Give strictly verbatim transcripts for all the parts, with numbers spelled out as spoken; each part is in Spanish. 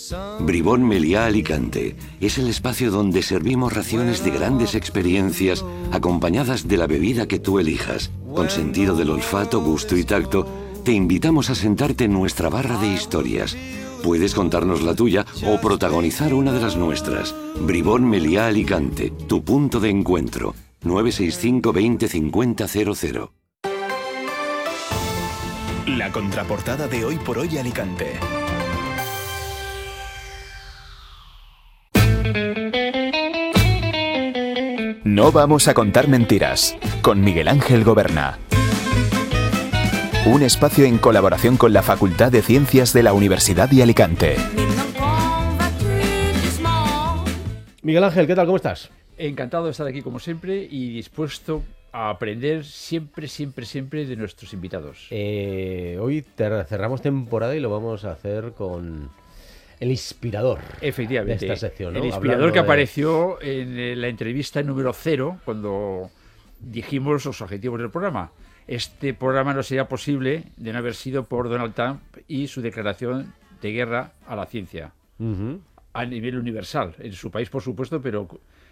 Bribón Meliá Alicante es el espacio donde servimos raciones de grandes experiencias acompañadas de la bebida que tú elijas. Con sentido del olfato, gusto y tacto, te invitamos a sentarte en nuestra barra de historias. Puedes contarnos la tuya o protagonizar una de las nuestras. Bribón Meliá Alicante, tu punto de encuentro. nueve seis cinco veinte cincuenta cero cero. La contraportada de Hoy por Hoy Alicante. No vamos a contar mentiras, con Miguel Ángel Goberna. Un espacio en colaboración con la Facultad de Ciencias de la Universidad de Alicante. Miguel Ángel, ¿qué tal? ¿Cómo estás? Encantado de estar aquí como siempre y dispuesto a aprender siempre, siempre, siempre de nuestros invitados. Eh, hoy te- cerramos temporada y lo vamos a hacer con el inspirador. Efectivamente, de esta sección, ¿no? el inspirador Hablando que de- apareció en eh, la entrevista número cero cuando dijimos los objetivos del programa. Este programa no sería posible de no haber sido por Donald Trump y su declaración de guerra a la ciencia. Ujú. A nivel universal, en su país por supuesto, pero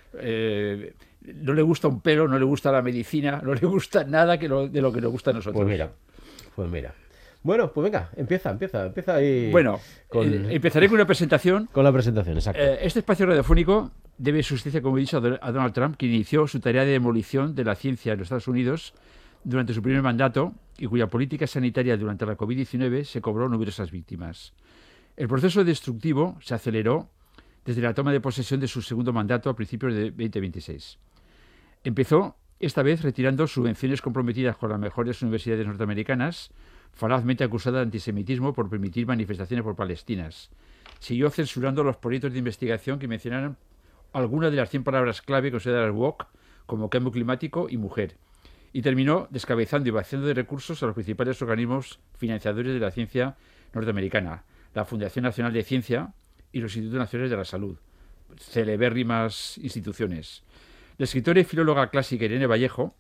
eh, no le gusta un pelo, no le gusta la medicina, no le gusta nada que lo- de lo que nos gusta a nosotros. Pues mira, pues mira. Bueno, pues venga, empieza, empieza, empieza ahí. Bueno, con, eh, empezaré con una presentación. con la presentación, exacto. Eh, este espacio radiofónico debe su existencia, como he dicho, a Don- a Donald Trump, quien inició su tarea de demolición de la ciencia en los Estados Unidos durante su primer mandato y cuya política sanitaria durante la COVID diecinueve se cobró numerosas víctimas. El proceso destructivo se aceleró desde la toma de posesión de su segundo mandato a principios de veinte veintiséis. Empezó, esta vez, retirando subvenciones comprometidas con las mejores universidades norteamericanas, falazmente acusada de antisemitismo por permitir manifestaciones por palestinas. Siguió censurando los proyectos de investigación que mencionaran algunas de las cien palabras clave consideradas woke, como cambio climático y mujer. Y terminó descabezando y vaciando de recursos a los principales organismos financiadores de la ciencia norteamericana, la Fundación Nacional de Ciencia y los Institutos Nacionales de la Salud, celebérrimas instituciones. La escritora y filóloga clásica Irene Vallejo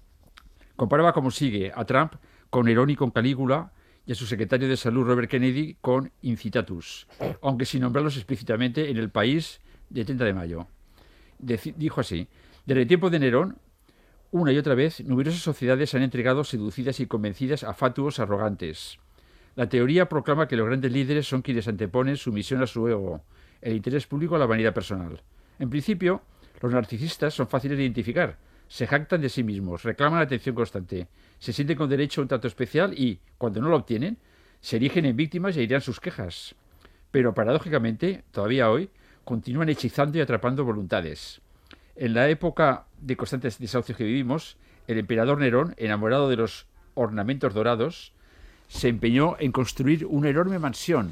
comparaba como sigue a Trump con Nerón y con Calígula y a su secretario de Salud Robert Kennedy con Incitatus, aunque sin nombrarlos explícitamente en El País de treinta de mayo. Deci- dijo así: desde el tiempo de Nerón, una y otra vez, numerosas sociedades se han entregado seducidas y convencidas a fatuos arrogantes. La teoría proclama que los grandes líderes son quienes anteponen su misión a su ego, el interés público a la vanidad personal. En principio, los narcisistas son fáciles de identificar. Se jactan de sí mismos, reclaman atención constante, se sienten con derecho a un trato especial y, cuando no lo obtienen, se erigen en víctimas y airean sus quejas. Pero, paradójicamente, todavía hoy, continúan hechizando y atrapando voluntades. En la época de constantes desahucios que vivimos, el emperador Nerón, enamorado de los ornamentos dorados, se empeñó en construir una enorme mansión,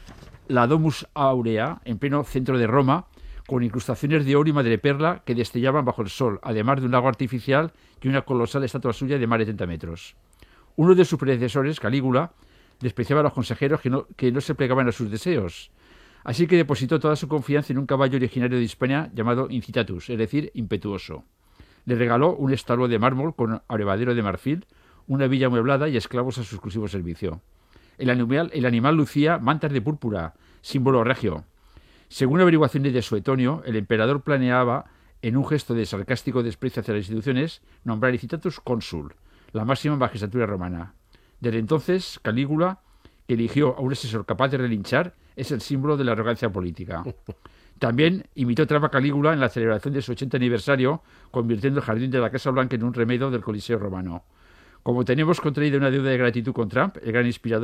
la Domus Aurea, en pleno centro de Roma, con incrustaciones de oro y madreperla que destellaban bajo el sol, además de un lago artificial y una colosal estatua suya de más de treinta metros. Uno de sus predecesores, Calígula, despreciaba a los consejeros que no, que no se plegaban a sus deseos, así que depositó toda su confianza en un caballo originario de Hispania llamado Incitatus, es decir, impetuoso. Le regaló un establo de mármol con abrevadero de marfil, una villa amueblada y esclavos a su exclusivo servicio. El animal, el animal lucía mantas de púrpura, símbolo regio. Según averiguaciones de Suetonio, el emperador planeaba, en un gesto de sarcástico desprecio hacia las instituciones, nombrar Incitatus cónsul, la máxima magistratura romana. Desde entonces, Calígula, que eligió a un asesor capaz de relinchar, es el símbolo de la arrogancia política. También imitó Trump a Calígula en la celebración de su ochenta aniversario, convirtiendo el jardín de la Casa Blanca en un remedo del Coliseo romano. Como tenemos contraído una deuda de gratitud con Trump, el gran inspirador